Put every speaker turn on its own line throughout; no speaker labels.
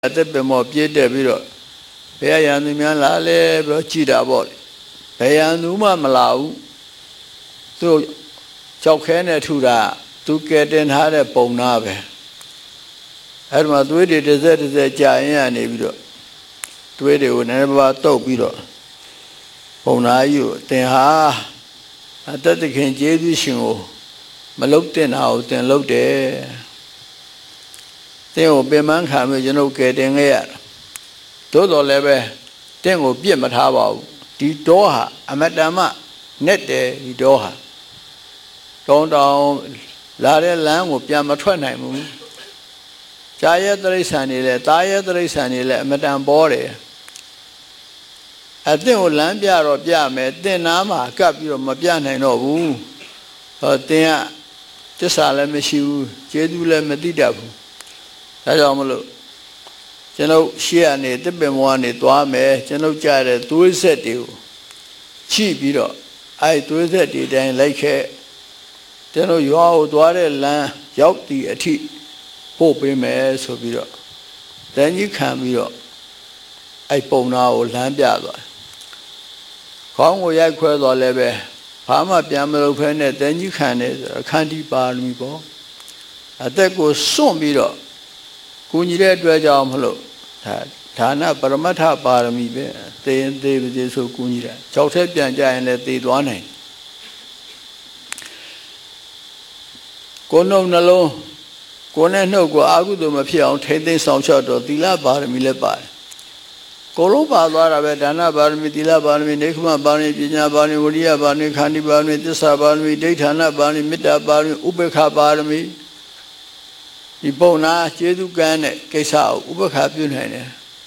အသက်ပင်မောပြည့်တဲ့ပြီးတော့ဘယ်ရန်သူများလာလဲပြီးတော့ကြည်တာပေါ့ဘယ်ရန်သူမှမလာဘူးသူကြောက်ခဲနဲ့ထူတာသူကဲတင်ထားတဲ့ပုံနာပဲအဲ့ဒီမှာသွေးတွေတစ်စက်ကြာရင်ကနေပြီးတော့သွေးတွေကိုနည်းနည်းပါးတုပ်ပြီးတော့ပုံနာကြီးကိုတင်ဟာအသက်သခင်ကျေးဇူးရှင်ကိုမလုတ်တင်တာကိုတင်လုတ်တယ်တင်းကိုပင်ပန်းခံပြီးကျွန်ုပ်ကဲတင်ခဲ့ရတာသို့တော်လည်းပဲတင်းကိုပြစ်မထားပါဘူးဒီတောဟာအမတ္တမနဲ့တယ်ဒီတောဟာတောင်းတောင်းလာတဲ့လမ်းကိုပြန်မထွက်နိုင်ဘူးဇာရဲ့တိရစ္ဆာန်တွေလည်းတာရဲ့တိရစ္ဆာန်တွေလည်းအမတန်ပေါ်တယ်အတင်းကိုလမ်းပြတော့ပြမယ်တင်းနားမှာကပ်ပြီးတော့မပြနိုင်တော့ဘူးဟောတင်းကတစ္ဆာလည်းမရှိဘူးကျေးဇူးလည်းမသိတတ်ဘူးဒါကြောင့်မလို့ကျွန်ုပ်ရှေ့ကနေတစ်ပင်မောကနေသွားမယ်ကျွန်ုပ်ကြားတဲ့သွေးဆက်တွေကိုချိပြီးတော့အဲ့သွေးဆက်တွေတိုင်းလိုက်ခဲ့ကျွန်တော်ရွာကိုသွားတဲ့လမ်းရောက်သည့်အထိပို့ပေးမယ်ဆိုပြီးတော့တန်ကြီးခံပြီးတော့အဲ့ပုံနာကိုလမ်းပြသွားခေါင်းကိုရိုက်ခွဲသွားလည်းပဲဘာမှပြန်မလုပ်ဖဲနဲ့တန်ကြီးခံနေအခန္တီပါရမီပေါ့အသက်ကိုစွန့်ပြီးတော့ကိုကြီးတဲ့အတွက်ကြောင့်မလို့ဒါနပရမတ္ထပါရမီပဲသေရင်သေပါစေဆိုကိုကြီးတယ်ကြောက်ထက်ပြန်ကြရင်လည်းသေသွားနိုင်ကိုယ်နှုတ်နှလုံးကိုယ်နဲ့နှုတ်ကိုအာဟုသို့မဖြစ်အောင်ထိမ့်သိမ်းဆောင်ရှောက်တော့သီလပါရမီလည်းပါတယ်ကိုယ်လုံးပါသွားတာပဲဒါနပါရမီသီလပါရမီနေခမပါရမီပညာပါရမီဝိရိယပါရမီခန္တီပါရမီသစ္စာပါရမီဒိဋ္ဌာနပါရမီမေတ္တာပါရမီဥပေက္ခပါရမီဒီပုံနာကျေးဇူးကမ်းတဲ့ကိစ္စကိုဥပေက္ခပြုနိုင်တယ်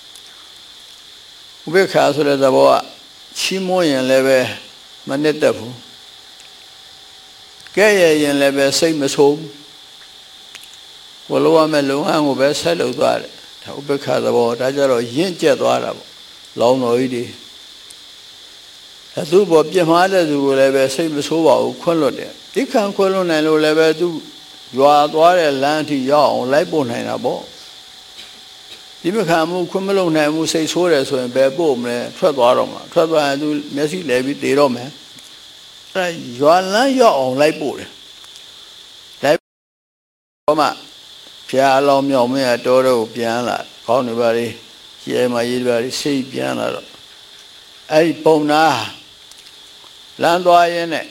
ဥပေက္ခဆိုတဲ့သဘောကချီးမွမ်းရင်လည်းပဲမနစ်သက်ဘူးကဲ့ရဲ့ရင်လည်းပဲစိတ်မဆိုးဘူးကိုလိုရမဲ့လုံဟန်ကိုပဲဆက်လုပ်သွားတယ်ဒါဥပေက္ခသဘောဒါကြတော့ရင့်ကျက်သွားတာပေါ့လောင်းတော်ကြီးတွေအသူ့ဘောပြမှားတဲ့သူကိုလည်းပဲစိတ်မဆိုးပါဘူးခွန့်လွတ်တယ်ဒီခံခွန့်လွတ်နိုင်လို့လည်းပဲသူရွာသွားတဲ့လမ်းအထိရောက်အောင်လိုက်ပို့နိုင်တာပေါ့ဒီမခံမှုခွင့်မလုံနိုင်မှုစိတ်ဆိုးတယ်ဆိုရင်ဘယ်ပို့မလဲထွက်သွားတော့မှာထွက်သွားရင်သူမျက်စိလဲပြီးတေတော့မယ်အဲရွာလမ်းရောက်အောင်လိုက်ပို့တယ်လိုက်တော့မှဖျားအလောင်းမြောင်မင်းကတောတော့ပြန်လာခေါင်းနေပါလေရဲမရေးပါလေစိတ်ပြန်လာတော့အဲ့ဒီပုံနာလမ်းသွားရင်းနဲ့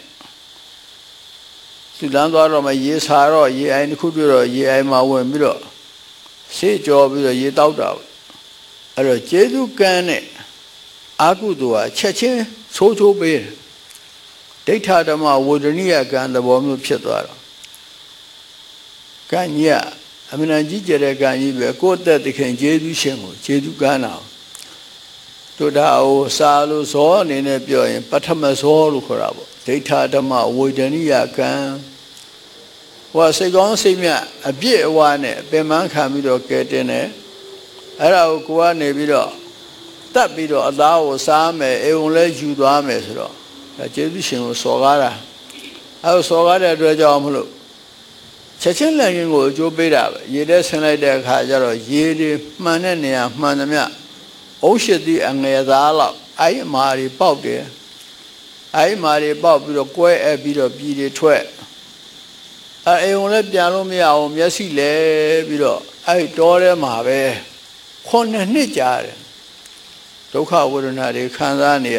သူလမ်းသွားတော့မှရေစာတော့ရေအိုင်တစ်ခုပြတော့ရေအိုင်မှာဝင်ပြီးတော့ဆေးကြောပြီးတော့ရေတောက်တာအဲ့တော့ကျေးဇူးကမ်းနဲ့အာကုသိုလ်ကချက်ချင်းဆိုးချိုးပေးတယ်ဒိဋ္ဌဓမ္မဝေဒနိယကံသဘောမျိုးဖြစ်သွားတော့ကံကြီးကအမှန်ကြီးကျတဲ့ကံကြီးပဲကိုယ့်အသက်သခင်ကျေးဇူးရှင်ကိုကျေးဇူးကမ်းတာတို့ဒါဟိုစာလို့ဇောအနေနဲ့ပြောရင်ပထမဇောလို့ခေါ်တာပေါ့ဒိဋ္ဌဓမ္မဝေဒနိယကံဟိုစိတ်ကောင်းစိတ်မြတ်အပြည့်အဝနဲ့ပင်ပန်းခံပြီးတော့ကဲတင်တယ်အဲ့ဒါကိုကိုကနေပြီးတော့တတ်ပြီးတော့အသားကိုစားမယ်အိမ်ုံလဲယူသွားမယ်ဆိုတော့ဒါကျေးဇူးရှင်ကိုစော်ကားတာအဲ့စော်ကားတဲ့အတွက်ကြောင့်မလို့ချက်ချင်းလည်းရင်ကိုအကျိုးပေးတာပဲရေထဲဆင်းလိုက်တဲ့အခါကျတော့ရေတွေမှန်တဲ့နေရာမှန်သမျှအုပ်ရှိသည့်အငယ်သားလောက်အဲ့အမာတွေပေါက်တယ်အဲ့အမာတွေပေါက်ပြီးတော့ကွဲအပ်ပြီးတော့ပြည်တွေထွက်အိမ်ုံလည်းပြန်လို့မရအောင်မျက်စိလဲပြီးတော့အဲ့တောထဲမှာပဲ9နှစ်ကြာတယ်ဒုက္ခဝေဒနာတွေခံစားနေရ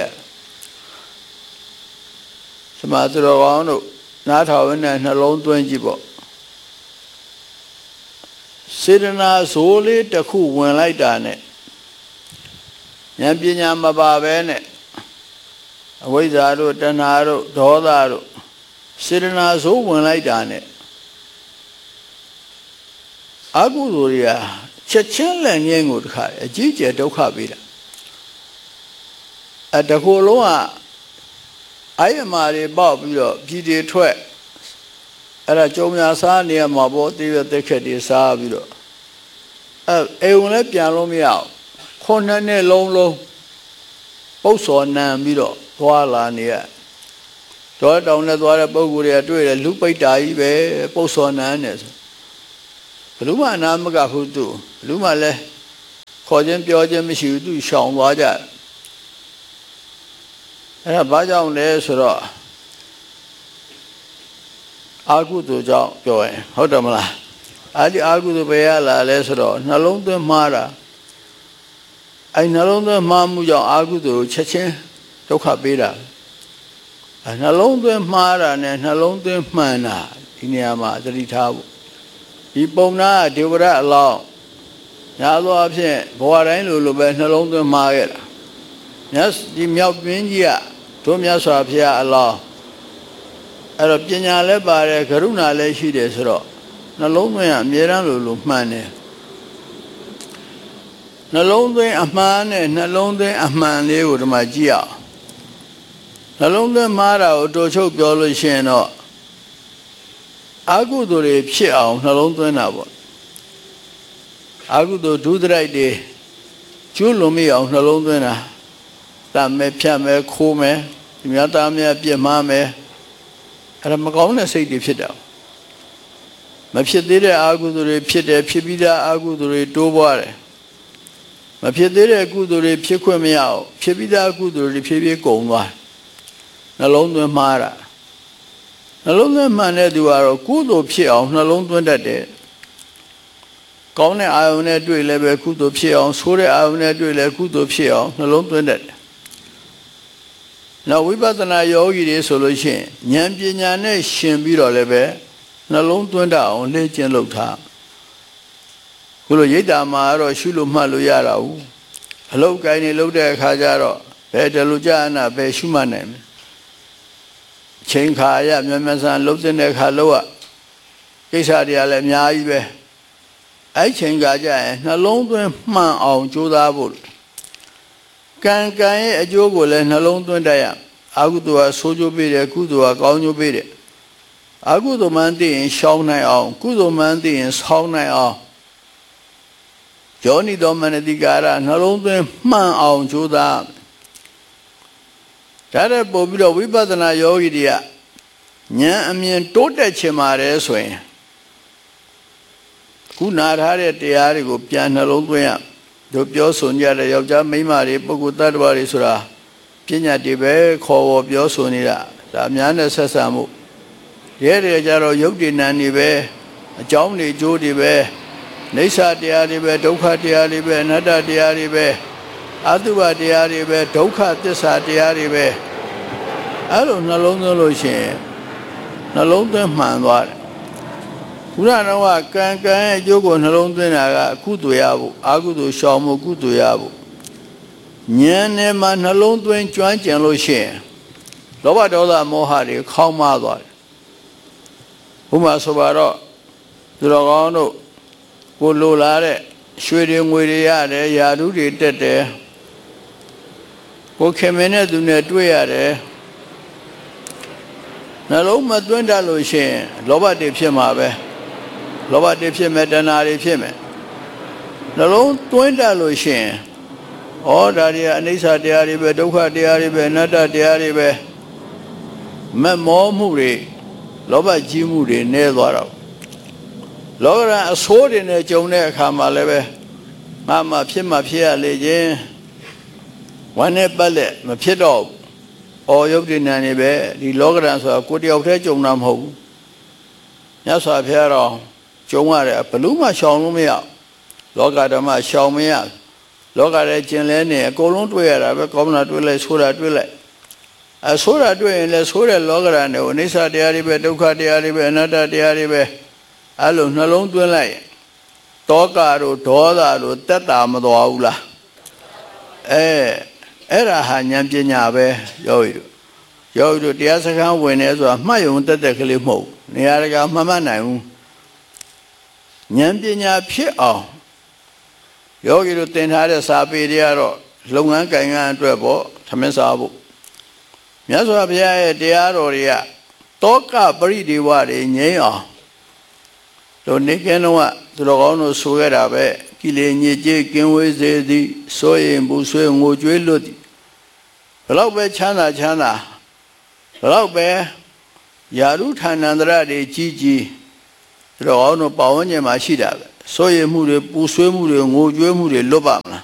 စမသူတော်ကောင်းတို့နားထောင်နဲ့နှလုံးသွင်းကြည့်ပေါ့စေတနာဇိုးလေးတစ်ခုဝင်လိုက်တာနဲ့ဉာဏ်ပညာမပါပဲနဲ့အဝိဇ္ဇာတို့တဏှာတို့ဒေါသတို့စေတနာဇိုးဝင်လိုက်တာနဲ့အကုသိုလ်တွေကချက်ချင်းလက်ငင်းကိုတခါအကြီးကျယ်ဒုက္ခပေးတာတခုလုံးကအိုင်အမာတွေပေါက်ပြီးတော့ပြည်တွေထွက်အဲ့ဒါကြုံများစားနေရမှာပေါ့တိရသက်ခက်တွေစားပြီးတော့အိမ်ုံလည်းပြန်လို့မရအောင်9နှစ်လုံးပုတ်စော်နံပြီးတော့သွားလာနေရတော့တောင်းနဲ့သွားတဲ့ပုံကိုယ်တွေကတွေ့တယ်လူပိတ်တာကြီးပဲပုတ်စော်နံနဲ့ဆိုဘလူးမအနာမကဘူးသူဘလူးမလည်းခေါ်ခြင်းပြောခြင်းမရှိဘူးသူရှောင်သွားကြအဲ့ဒါဘာကြောင့်လဲဆိုတော့အာဟုသူကြောင့်ပြောရင်ဟုတ်တယ်မလားအဲ့ဒီအာဟုသူပဲရလာလဲဆိုတော့နှလုံးသွင်းမှားတာအဲ့နှလုံးသွင်းမှားမှုကြောင့်အာဟုသူချက်ချင်းဒုက္ခပေးတာနှလုံးသွင်းမှားတာနဲ့နှလုံးသွင်းမှန်တာဒီနေရာမှာသတိထားဖို့ဒီပုံနာဒေဝရအလောင်းညာသောအဖြစ်ဘဝတိုင်းလိုပဲနှလုံးသွင်းမှားခဲ့တာမြတ်ဒီမြောက်ပြင်းကြီးကတို့မြတ်စွာဘုရားအလောင်းအဲ့တော့ပညာလည်းပါတယ်ကရုဏာလည်းရှိတယ်ဆိုတော့နှလုံးသွင်းအမြဲတမ်းလိုမှန်တယ်နှလုံးသွင်းအမှန်နဲ့နှလုံးသွင်းအမှန်လေးကိုဒီမှာကြည့်အောင်နှလုံးသွင်းမှားတာကိုတိုးချုပ်ပြောလို့ရှိရင်တော့အာဟုသူတွေဖြစ်အောင်နှလုံးသွင်းတာပေါ့အာဟုသူဒုစရိုက်တွေကျွလွန်မိအောင်နှလုံးသွင်းတာတတ်မဲ့ဖြတ်မဲ့ခိုးမဲ့ဒီများသားများပြစ်မှားမဲ့အဲ့ဒါမကောင်းတဲ့စိတ်တွေဖြစ်တာမဖြစ်သေးတဲ့အာဟုသူတွေဖြစ်တယ်ဖြစ်ပြီးသားအာဟုသူတွေတိုးပွားတယ်မဖြစ်သေးတဲ့ကုသိုလ်တွေဖြစ်ခွင့်မရအောင်ဖြစ်ပြီးသားကုသိုလ်တွေဖြည်းဖြည်းကုန်သွားနှလုံးသွင်းမှားတာနှလုံးသွင်းမှန်တဲ့သူကတော့ကုသိုလ်ဖြစ်အောင်နှလုံးသွင်းတတ်တယ်ကောင်းတဲ့အာယုန်နဲ့တွေ့လည်းပဲကုသိုလ်ဖြစ်အောင်ဆိုးတဲ့အာယုန်နဲ့တွေ့လည်းကုသိုလ်ဖြစ်အောင်နှလုံးသွင်းတတ်တယ်နောက်ဝိပဿနာယောဂီတွေဆိုလို့ရှိရင်ဉာဏ်ပညာနဲ့ရှင်ပြီးတော့လည်းပဲနှလုံးသွင်းတတ်အောင်လေ့ကျင့်လုပ်ထားခုလိုရိတ်တာမှာတော့ရှုလို့မှတ်လို့ရတာဘူးအလုတ်ကိုင်းနေလုပ်တဲ့အခါကျတော့ဘယ်တလူကြအနာဘယ်ရှုမှတ်နိုင်မလဲချိန်ခါရမြန်မြန်ဆန်လှုပ်တဲ့အခါလှုပ်ရကိစ္စတွေကလည်းအများကြီးပဲအဲ့ချိန်ခါကျရင်နှလုံးသွင်းမှန်အောင်ကြိုးစားဖို့ကံရဲ့အကျိုးကိုလည်းနှလုံးသွင်းတတ်ရအာဟုသူကဆိုးကျိုးပေးတယ်ကုသိုလ်ကကောင်းကျိုးပေးတယ်အာဟုသူမှန်သိရင်ရှောင်နိုင်အောင်ကုသိုလ်မှန်သိရင်ဆောင်းနိုင်အောင်ယောနိတော်မနတိကာရနှလုံးသွင်းမှန်အောင်ကြိုးစားဒါတဲ့ပို့ပြီးတော့ဝိပဿနာယောဂီတွေကဉာဏ်အမြင်တိုးတက်ချင်ပါတယ်ဆိုရင်ခုနာထားတဲ့တရားတွေကိုပြန်နှလုံးသွင်းရတို့ပြောဆိုကြတဲ့ယောက်ျားမိန်းမတွေပုဂ္ဂိုလ်တ attva တွေဆိုတာပညာတွေပဲခေါ်ပေါ်ပြောဆိုနေတာဒါအများနဲ့ဆက်ဆံမှုရဲတွေကြတော့ယုတ်တိဏ္ဏတွေပဲအကြောင်းတွေအကျိုးတွေပဲနိစ္စတရားတွေပဲဒုက္ခတရားတွေပဲအနတ္တတရားတွေပဲအတုပတရားတွေပဲဒုက္ခသစ္စာတရားတွေပဲအဲ့လိုနှလုံးသွင်းလို့ရှိရင်နှလုံးသွင်းမှန်သွားတယ်ဘုရားတော်ကကံရဲ့အကျိုးကိုနှလုံးသွင်းတာကကုသိုလ်ရဖို့အကုသိုလ်ရှောင်ဖို့ကုသိုလ်ရဖို့ဉာဏ်နဲ့မှနှလုံးသွင်းကျွမ်းကျင်လို့ရှိရင်လောဘဒေါသမောဟတွေခေါင်းမသွားတယ်ဘုရားဆိုပါတော့သူတော်ကောင်းတို့ကိုလိုလားတဲ့ရွှေတွေငွေတွေရတယ်ယာဓုတွေတက်တယ်ကိုခင်မင်းနဲ့သူနဲ့တွေ့ရတယ်နှလုံးမသွင်းတတ်လို့ရှိရင်လောဘတွေဖြစ်မှာပဲလောဘတွေဖြစ်မယ်တဏှာတွေဖြစ်မယ်နှလုံးသွင်းတတ်လို့ရှိရင်ဩဒါတွေကအနိစ္စတရားတွေပဲဒုက္ခတရားတွေပဲအနတ္တတရားတွေပဲမမောမှုတွေလောဘကြီးမှုတွေနည်းသွားတော့လောကရန်အဆိုးတွေနဲ့ကြုံတဲ့အခါမှာလည်းပဲငါဖြစ်ရလေခြင်းဝမ်းနဲ့ပတ်လက်မဖြစ်တော့ဩယုတ်တိဏ္ဏနေပဲဒီလောကရန်ဆိုတာကိုယ်တယောက်တည်းကြုံတာမဟုတ်ဘူးမြတ်စွာဘုရားတော်ကြုံရတယ်ဘလို့မှရှောင်လို့မရလောကဓမ္မရှောင်မရလောကရဲ့ကျင်လဲနေအကုန်လုံးတွေ့ရတာပဲကောင်းတာတွေ့လိုက်ဆိုးတာတွေ့လိုက်ဆိုးတာတွေ့ရင်လည်းဆိုးတဲ့လောကရန်တွေကိုအနိစ္စတရားတွေပဲဒုက္ခတရားတွေပဲအနတ္တတရားတွေပဲအဲ့လိုနှလုံးသွင်းလိုက်တောကတို့ဒေါသတို့တက်တာမတော်ဘူးလားအဲ့ဒါဟာဉာဏ်ပညာပဲယောဂီတို့တရားစခန်းဝင်နေဆိုတာမှတ်ယုံတက်ကလေးမဟုတ်နေရာတကာမှတ်နိုင်ဘူးဉာဏ်ပညာဖြစ်အောင်ယောဂီတို့သင်ထားတဲ့စာပေတွေကတော့လုပ်ငန်းကိုင်ငန်းအတွက်ပေါ့သမင်းစားဖို့မြတ်စွာဘုရားရဲ့တရားတော်တွေကတောကပရိဒေဝတွေငြိမ်းအောင်တို့နေကင်းတော့သူတော်ကောင်းတို့ဆိုခဲ့တာပဲကိလေညစ်ကြေးကင်းဝေးစေသည်စိုးရင်ဘူးဆွေးငိုကြွေးလွတ်သည်ဘလောက်ပဲချမ်းသာဘလောက်ပဲယာရုဌာဏန္တရတွေကြီးသူတော်ကောင်းတို့ပါဝန်းကျင်မှာရှိတာပဲစိုးရင်မှုတွေပူဆွေးမှုတွေငိုကြွေးမှုတွေလွတ်ပါမလား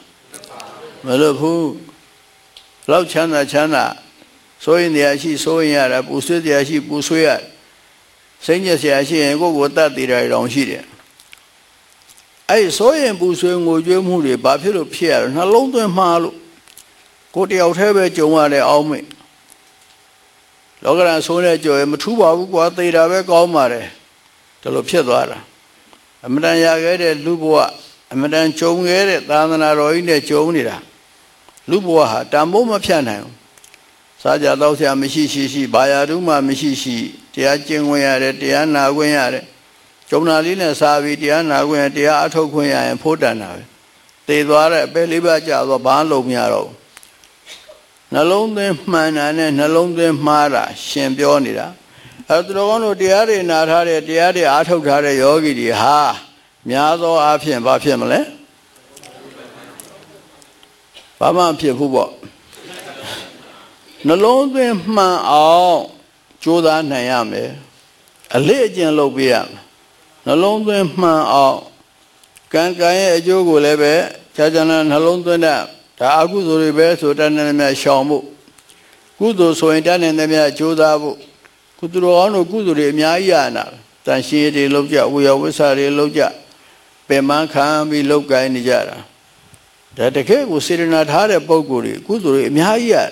မလို့ဘူးလောက်ချမ်းသာဆိုရင်တရားရှိဆိုရင်ရတာပူဆွေးတရားရှိပူဆွေးရစိတ်ညစ်စရာရှိရင်ကိုယ့်ကိုယ်တတ်တည်တယ်တောင်ရှိတယ်အဲ့ဆိုရင်ပူဆွေးငိုကြွေးမှုတွေဘာဖြစ်လို့ဖြစ်ရလဲနှလုံးသွင်းမှားလို့ကိုယ်တယောက်တည်းပဲကြုံရတဲ့အောင်းမိတ်လောကရန်ဆိုးနေကြရမထူးပါဘူးကွာသေတာပဲကောင်းပါတယ်ဒါလိုဖြစ်သွားတာအမတန်ရခဲ့တဲ့လူဘဝအမတန်ကြုံခဲ့တဲ့သာသနာတော်ကြီးနဲ့ကြုံနေတာလူဘဝဟာတန်ဖိုးမဖြတ်နိုင်ဘူးစားကြတော့ဆရာမရှိရှိဘာယာတုမှမရှိတရားကျင့်ခွင့်ရတယ်တရားနာခွင့်ရတယ်ကျုံနာလေးနဲ့စားပြီးတရားနာခွင့်တရားအထုတ်ခွင့်ရရင်ဖို့တန်တာပဲသေသွားတဲ့အပေလေးပါးကြာတော့ဘာလုံးမရတော့ဘူးနှလုံးသွင်းမှန်တာနဲ့နှလုံးသွင်းမှားတာရှင်ပြောနေတာအဲသူတော်ကောင်းတို့တရားတွေနာထားတဲ့တရားတွေအားထုတ်ထားတဲ့ယောဂီတွေဟာများသောအားဖြင့်ဘာဖြစ်မလဲဘာမှဖြစ်ဘူးပေါ့နှလုံးသွင်းမှန်အောင်ကြိုးစားနိုင်ရမယ်အလေးအကျင့်လုပ်ပေးရမယ်နှလုံးသွင်းမှန်အောင်ကံရဲ့အကျိုးကိုလည်းပဲခြားခြားနှလုံးသွင်းတဲ့ဒါအကုသိုလ်တွေပဲဆိုတတ်နေမြတ်ရှောင်ဖို့ကုသိုလ်ဆိုရင်တတ်နေမြတ်ကြိုးစားဖို့ကုသိုလ်ကောင်းတို့ကုသိုလ်တွေအများကြီးရနာတန်ရှင်းတွေလုပ်ကြဝေယဝိဆာတွေလုပ်ကြပင်မခံပြီးလုပ်ကိုင်းနေကြတာဒါတကယ်ကိုစေတနာထားတဲ့ပုံကိုယ်တွေကုသိုလ်တွေအများကြီးရ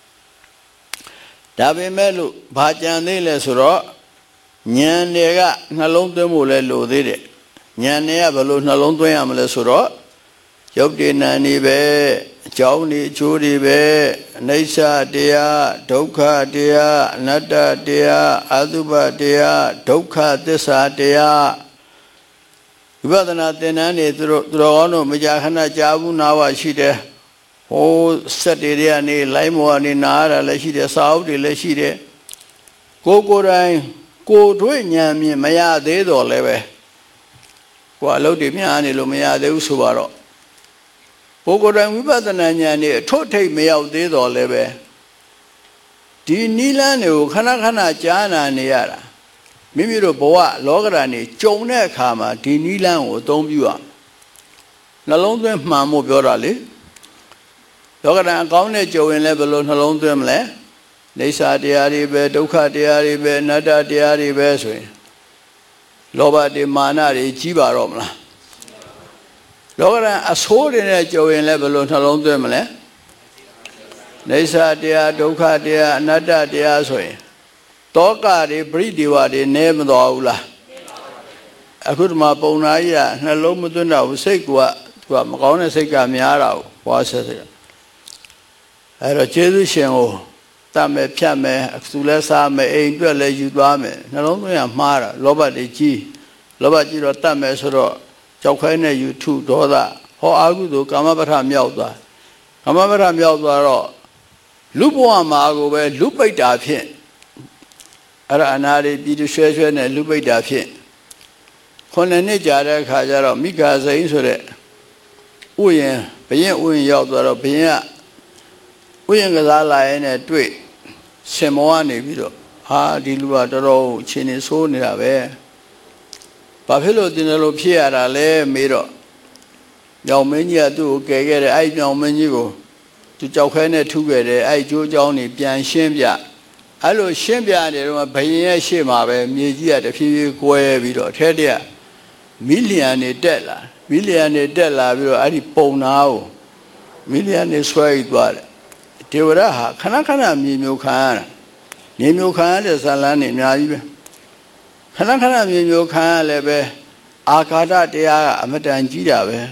ဒါပေမဲ့လို့ဘာကြံသေးလဲဆိုတော့ဉာဏ်တွေကနှလုံးသွင်းဖို့လဲလိုသေးတယ်ဉာဏ်တွေကဘယ်လိုနှလုံးသွင်းရမလဲဆိုတော့ရုပ်တည်နာနေပဲအကြောင်းတွေအကျိုးတွေပဲအနိစ္စတရားဒုက္ခတရားအနတ္တတရားအတုပတရားဒုက္ခသစ္စာတရားဝိပဿနာသင်တန်းတွေသူတော်ကောင်းတို့မကြာခဏကြားဘူးနားဝရှိတယ်ဟိုစက်တွေကနေလိုင်းမောကနေနားရတာလည်းရှိတယ်စာအုပ်တွေလည်းရှိတယ်ကိုယ်တိုင်ကိုယ်တွေ့ဉာဏ်မြင်မရသေးတော့လည်းပဲကိုယ်အလုပ်တွေများနေလို့မရသေးဘူးဆိုတော့ပုဂ္ဂိုလ်တိုင်းဝိပဿနာဉာဏ်နဲ့အထွတ်ထိပ်မရောက်သေးတော့လည်းပဲဒီနိလန်းတွေကိုခဏခဏကြားနာနေရတာမိမိတို့ဘဝလောကဓာတ်နေကြုံတဲ့အခါမှာဒီနိလန်းကိုအသုံးပြုရနှလုံးသွင်းမှန်ဖို့ပြောတာလေလောကဓာတ်အကောင်းနဲ့ကြုံရင်လည်းဘယ်လိုနှလုံးသွင်းမလဲနေစာတရားတွေပဲဒုက္ခတရားတွေပဲအနတ္တတရားတွေပဲဆိုရင်လောဘတွေမာနတွေကြီးပါတော့မလားလောကရန်အဆိုးတွေနဲ့ကြုံရင်လည်းဘယ်လိုနှလုံးသွင်းမလဲနေစာတရားဒုက္ခတရားအနတ္တတရားဆိုရင်တောကတွေပရိဒီဝတွေနည်းမတော်ဘူးလားအခုဒီမှာပုံနာကြီးကနှလုံးမသွင်းတော့ဘူးစိတ်ကသူကမကောင်းတဲ့စိတ်ကများတာကိုဟောဆက်ဆက်အဲ့တော့ကျေးဇူးရှင်ကိုတတ်မယ်ဖြတ်မယ်သူလည်းစားမယ်အိမ်အတွက်လည်းယူသွားမယ်နှလုံးသွင်းရမှားတာလောဘတွေကြီးလောဘကြီးတော့တတ်မယ်ဆိုတော့ကြောက်ခိုင်းတဲ့ယူထုဒေါသဟောအာဟုသို့ကာမပဋ္ဌမြောက်သွားကာမပဋ္ဌမြောက်သွားတော့လူဘဝမှာကိုပဲလူပိတ်တာဖြင့်အဲ့ဒါအနာရီပြည်သူရွှဲနဲ့လူပိတ်တာဖြင့်ခုနှစ်နှစ်ကြာတဲ့အခါကျတော့မိဂါစိန်ဆိုတဲ့ဥယျာဉ်ဘုရင်ဥယျာဉ်ရောက်သွားတော့ဘုရင်ကဥယျာဉ်ကစားလာရင်နဲ့တွေ့ရှင်မောကနေပြီးတော့ဟာဒီလူကတော်တော်အချင်းနေဆိုးနေတာပဲဘာဖြစ်လို့ဒီလိုဖြစ်ရတာလဲမေးတော့ညောင်မင်းကြီးကသူ့ကိုကယ်ခဲ့တယ်အဲ့ညောင်မင်းကြီးကိုသူကြောက်ခဲနဲ့ထုခဲ့တယ်အဲ့ကျိုးเจ้าနေပြန်ရှင်းပြအဲ့လိုရှင်းပြတယ်တော့ဘယင်ရဲ့ရှေ့မှာပဲမြေကြီးကတဖြည်းဖြည်းကွဲပြီးတော့အထက်တည်းကမီလီယံနေတက်လာပြီးတော့အဲ့ဒီပုံနာကိုမီလီယံနေဆွဲယူသွားတယ်ဒေဝရဟာခဏခဏမြေမျိုးခံရတာမြေမျိုးခံရတဲ့ဇာလန်းနေအများကြီးပဲခဏခဏမြေမျိုးခံရလည်းပဲအာဃာတတရားကအမတန်ကြီးတာပဲ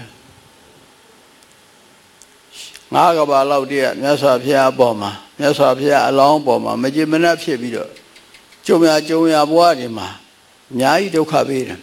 ငါးကဘာလောက်တည်းကမြတ်စွာဘုရားအပေါ်မှာမြတ်စွာဘုရားအလောင်းပေါ်မှာမကြည်မနှက်ဖြစ်ပြီးတော့ကြုံရဘဝတွေမှာအများကြီးဒုက္ခပေးတယ်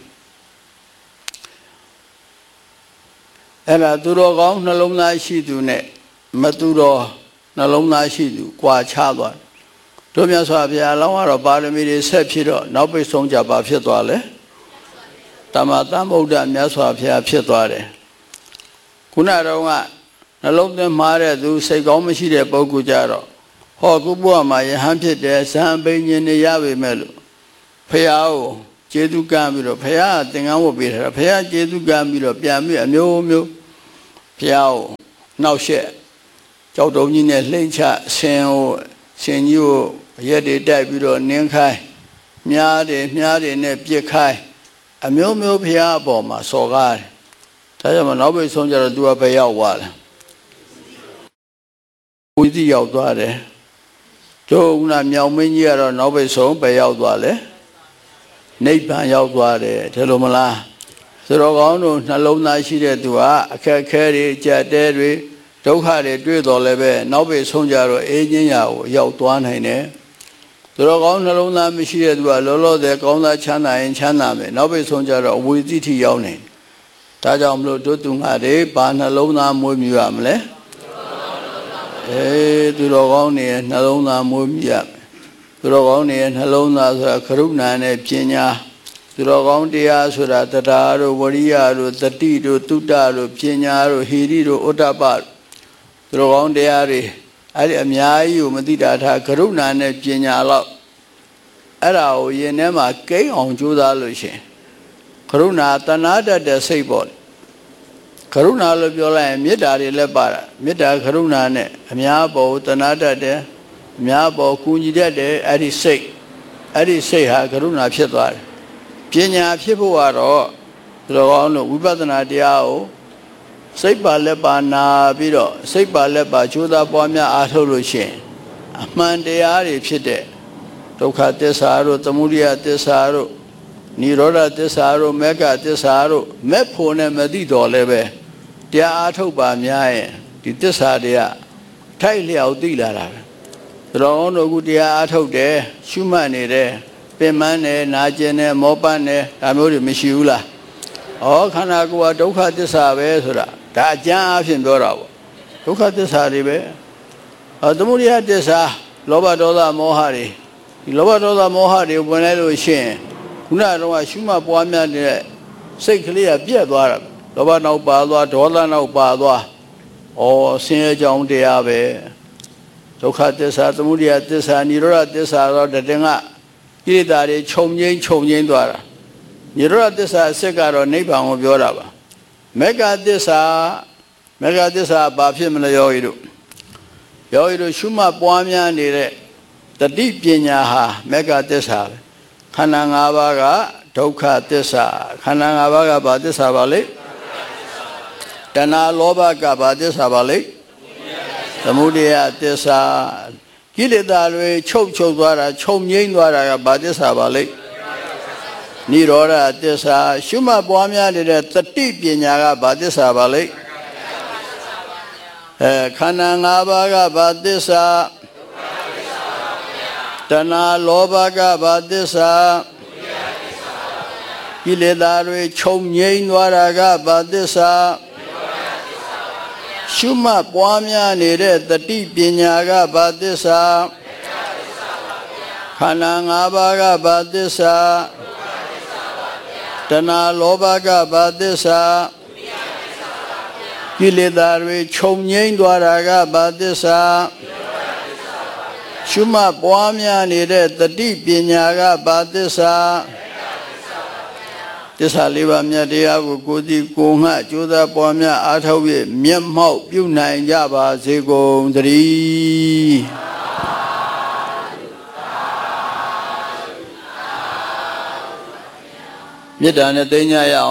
အဲ့ဒါသူတော်ကောင်းနှလုံးသားရှိသူနဲ့မသူတော်နှလုံးသားရှိသူကွာခြားသွားတို့မြတ်စွာဘုရားအလောင်းကတော့ပါရမီတွေဆက်ဖြစ်တော့နောက်ပိတ်ဆုံးကြပါဖြစ်သွားလဲတမန်ဗုဒ္ဓမြတ်စွာဘုရားဖြစ်သွားတယ်ခုနတော့ကနှလုံးသွင်းမှားတဲ့သူစိတ်ကောင်းမရှိတဲ့ပုဂ္ဂိုလ်ကြတော့ဟောကုဘုရားမှာယဟန်ဖြစ်တယ်ဇံပိညင်နေရပေမဲ့လို့ဖះကိုကျေးဇူးကမ်းပြီးတော့ဖះကသင်္ကန်းဝတ်ပေးထားတာဖះကျေးဇူးကမ်းပြီးတော့ပြန်ပြီးအမျိုးမျိုးဖះကိုနှောက်ရှက်ကြောက်တုံးကြီးနဲ့လှိမ့်ချဆင်ကြီးကိုရက်တွေတိုက်ပြီးတော့နင်းခိုင်းမြားတွေနဲ့ပြစ်ခိုင်းအမျိုးမျိုးဖျားအပေါ်မှာစော်ကားတယ်ဒါကြောင့်မနောက်ပိတ်ဆုံးကြတော့သူကဘယ်ရောက်သွားလဲဝိသိရောက်သွားတယ်တို့ကမြောင်မင်းကြီးကတော့နောက်ပိတ်ဆုံးဘယ်ရောက်သွားလဲနိဗ္ဗာန်ရောက်သွားတယ်ဒါလိုမလားဆိုတော့ကောင်းတို့နှလုံးသားရှိတဲ့သူကအခက်ခဲတွေကြက်တဲတွေဒုက္ခတွေတွေ့တော်လည်းပဲနောက်ပိတ်ဆုံးကြတော့အေးချင်းရာကိုရောက်သွားနိုင်တယ်ဆိုတော့ကောင်းနှလုံးသားမရှိတဲ့သူကလောလောဆယ်ကောင်းသားချမ်းသာရင်ချမ်းသာမယ်နောက်ပိတ်ဆုံးကြတော့အဝိသိထိရောက်နေဒါကြောင့်မလို့တို့သူငါတွေဘာနှလုံးသားမွေးမြူရမလဲသူတော်ကောင်းတွေနှလုံးသားမွေးမြူရသူတော်ကောင်းတွေနှလုံးသားဆိုတာကရုဏာနဲ့ပညာသူတော်ကောင်းတရားဆိုတာတရားတို့ဝရိယတို့တတိတို့တုဒ္ဒတို့ပညာတို့ဟိရိတို့ဥဒ္ဒပသူတော်ကောင်းတရားတွေအဲ့ဒီအများကြီးကိုမသိတာထားကရုဏာနဲ့ပညာတော့အဲ့ဒါကိုယင်ထဲမှာကိန်းအောင်ကြိုးစားလို့ရှင်ကရုဏာတဏှာတတ်တဲ့စိတ်ပေါ့ကရုဏာလို့ပြောလိုက်ရင်မေတ္တာတွေလည်းပါတာမေတ္တာကရုဏာနဲ့အများပေါ်တဏှာတတ်တယ်အများပေါ်ကူညီတတ်တယ်အဲ့ဒီစိတ်ဟာကရုဏာဖြစ်သွားတယ်ပညာဖြစ်ဖို့ကတော့သူတော်ကောင်းတို့ဝိပဿနာတရားကိုစိတ်ပါလက်ပါနာပြီးတော့စိတ်ပါလက်ပါကြိုးစားပွားများအားထုတ်လို့ရှိရင်အမှန်တရားတွေဖြစ်တဲ့ဒုက္ခသစ္စာတို့သမုဒယသစ္စာတို့និရောဓသစ္စာတို့မဂ္ဂသစ္စာတို့မဲ့ဖို့နဲ့မသိတော်လည်းပဲတရားအားထုတ်ပါများရင်ဒီသစ္စာတွေကထိုက်လျောက်သိလာတာပဲသူတော်ကောင်းတို့ကတရားအားထုတ်တယ်ရှုမှတ်နေတယ်ပင်ပန်းတယ်နာကျင်တယ်မောပန်းတယ်ဒါမျိုးတွေမရှိဘူးလားခန္ဓာကိုယ်ကဒုက္ခသစ္စာပဲဆိုတာဒါအကျမ်းအဖြစ်ပြောတာပေါ့ဒုက္ခသစ္စာတွေပဲသမုဒယသစ္စာလောဘဒေါသမောဟတွေဒီလောဘဒေါသမောဟတွေဝင်လိုက်လို့ရှိရင်ခုနကတော့ရှုမှတ်ပွားများတဲ့စိတ်ကလေးကပြက်သွားတာလောဘနောက်ပါသွားဒေါသနောက်ပါသွားဆင်းရဲကြောင်းတရားပဲဒုက္ခသစ္စာသမုဒယသစ္စာនិရောဓသစ္စာတော့တတင်ကကိလေသာတွေခြုံငိမ့်သွားတာនិရောဓသစ္စာအစစ်ကတော့နိဗ္ဗာန်ကိုပြောတာပါမဂ္ဂသစ္စာဘာဖြစ်မလဲယောဂီတို့ရှုမှတ်ပွားများနေတဲ့တတိပညာဟာမဂ္ဂသစ္စာပဲခန္ဓာ၅ပါးကဒုက္ခသစ္စာခန္ဓာ၅ပါးကဘာသစ္စာပါလဲတဏှာလောဘကဘာသစ္စာပါလဲသမုဒယသစ္စာကိလေသာတွေချုပ်သွားတာခြုံငိမ့်သွားတာကဘာသစ္စာပါလဲនិရောဓသစ္စာရှုမှတ်ပွားများနေတဲ့တတိပညာကဘာသစ္စာပါလဲခန္ဓာ၅ပါးကဘာသစ္စာတဏှာလောဘကဘာသစ္စာကိလေသာတွေခြုံငိမ့်သွားတာကဘာသစ္စာရှုမှတ်ပွားများနေတဲ့တတိပညာကဘာသစ္စာခန္ဓာ၅ပါးကဘာသစ္စာတဏှာလောဘကဘာသစ္စာကိလေသာတွေခြုံငိမ့်သွားတာကဘာသစ္စာရှုမှတ်ပွားများနေတဲ့တတိပညာကဘာသစ္စာသစ္စာလေးပါးမြတ်တရားကိုကိုယ်စီကိုယ်ငှကြိုးစားပွားများအားထုတ်၍မျက်မှောက်ပြုနိုင်ကြပါစေကုန်သတည်းမေတ္တာနဲ့သိညာရအောင်